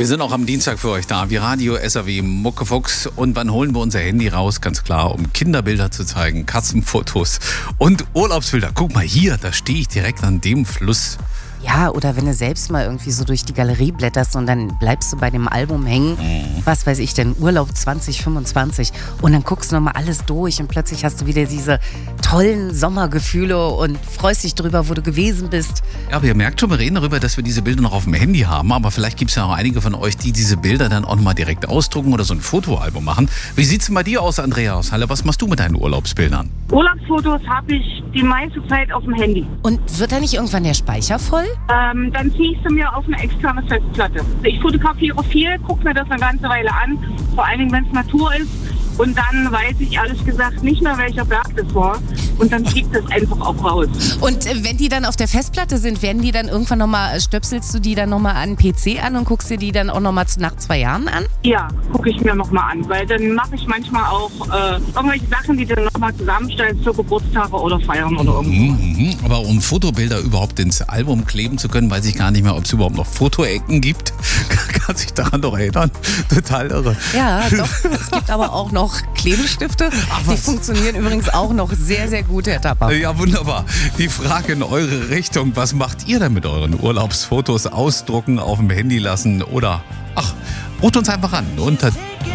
Wir sind auch am Dienstag für euch da, wie Radio SAW Muckefuchs. Und wann holen wir unser Handy raus? Ganz klar, um Kinderbilder zu zeigen, Katzenfotos und Urlaubsbilder. Guck mal hier, da stehe ich direkt an dem Fluss. Ja, oder wenn du selbst mal irgendwie so durch die Galerie blätterst und dann bleibst du bei dem Album hängen, was weiß ich denn, Urlaub 2025 und dann guckst du nochmal alles durch und plötzlich hast du wieder diese tollen Sommergefühle und freust dich drüber, wo du gewesen bist. Ja, aber ihr merkt schon, wir reden darüber, dass wir diese Bilder noch auf dem Handy haben, aber vielleicht gibt es ja auch einige von euch, die diese Bilder dann auch nochmal direkt ausdrucken oder so ein Fotoalbum machen. Wie sieht's denn bei dir aus, Andrea aus Halle? Was machst du mit deinen Urlaubsbildern? Urlaubsfotos habe ich die meiste Zeit auf dem Handy. Und wird da nicht irgendwann der Speicher voll? Dann ziehe ich sie mir auf eine externe Festplatte. Ich fotografiere viel, gucke mir das eine ganze Weile an, vor allen Dingen, wenn es Natur ist. Und dann weiß ich ehrlich gesagt nicht mehr, welcher Berg das war. Und dann fliegt das einfach auch raus. Und wenn die dann auf der Festplatte sind, werden die dann irgendwann nochmal, stöpselst du die dann nochmal an den PC an und guckst dir die dann auch nochmal nach 2 Jahren an? Ja, gucke ich mir nochmal an. Weil dann mache ich manchmal auch irgendwelche Sachen, die dann nochmal zusammenstellen zu Geburtstage oder Feiern oder irgendwas. Aber um Fotobilder überhaupt ins Album kleben zu können, weiß ich gar nicht mehr, ob es überhaupt noch Fotoecken gibt. Kann sich daran doch erinnern. Total irre. Ja, doch. Es gibt aber auch noch Klebestifte. Die funktionieren übrigens auch noch sehr, sehr gut, Herr Tapper. Ja, wunderbar. Die Frage in eure Richtung. Was macht ihr denn mit euren Urlaubsfotos? Ausdrucken, auf dem Handy lassen oder... ruft uns einfach an unter